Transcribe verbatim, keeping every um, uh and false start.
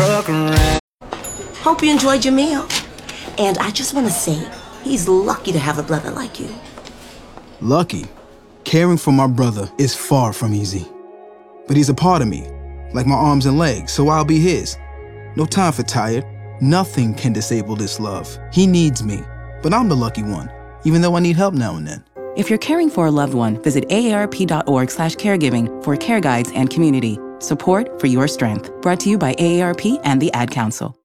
truck around. Hope you enjoyed your meal. And I just want to say, he's lucky to have a brother like you. Lucky? Caring for my brother is far from easy. But he's a part of me, like my arms and legs, so I'll be his. No time for tired. Nothing can disable this love. He needs me, but I'm the lucky one, even though I need help now and then. If you're caring for a loved one, visit A A R P dot org slash caregiving for care guides and community. Support for your strength. Brought to you by A A R P and the Ad Council.